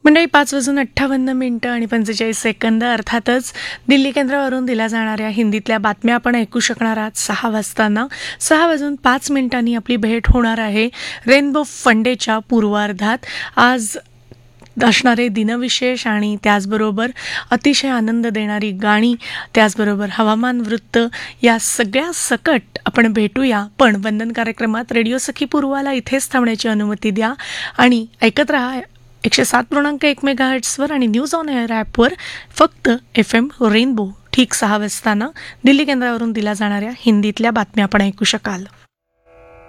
मंडळी 5:58 आणि 45 अर्थातच दिल्ली केंद्रावरून दिल्या जाणाऱ्या हिंदीतल्या बातम्या आपण ऐकू शकणार आहात 6 वाजताना. 6:05 आपली भेट होणार आहे रेनबो फंडेच्या पूर्वार्धात. आज असणारे दिनविशेष आणि त्याचबरोबर अतिशय आनंद देणारी गाणी, त्याचबरोबर हवामान वृत्त या सगळ्या सकट आपण भेटूया. पण वंदन कार्यक्रमात रेडिओ सखी पूर्वाला इथेच थांबण्याची अनुमती द्या आणि ऐकत रहा 107.1 मेगाहर्ट्सवर आणि न्यूज ऑन एअर ॲपवर फक्त FM रेनबो. ठीक 6 वाजताना दिल्ली केंद्रावरून दिल्या जाणाऱ्या हिंदीतल्या बातम्या आपण ऐकू शकाल.